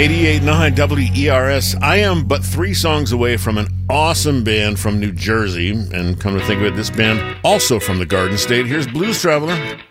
88.9 WERS. I am but 3 songs away from an awesome band from New Jersey, and come to think of it, this band also from the Garden State. Here's Blues Traveler.